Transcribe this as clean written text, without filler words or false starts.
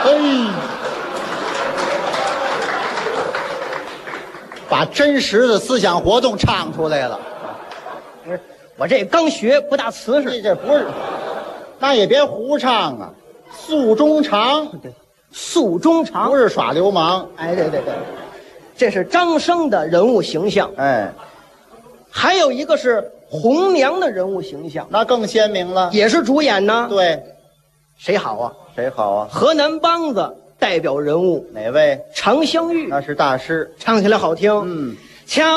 嘿，把真实的思想活动唱出来了。 不是，我这刚学，不大瓷实。 这不是，那也别胡唱啊，诉衷肠， 对，诉衷肠不。是耍流氓。 哎，对，这是张生的人物形象。 哎， 还有一个是红娘的人物形象， 那更鲜明了。 也是主演呢。 对， 谁好啊？ 谁好啊？ 河南梆子代表人物哪位？ 常香玉， 那是大师。 唱起来好听。 嗯。 瞧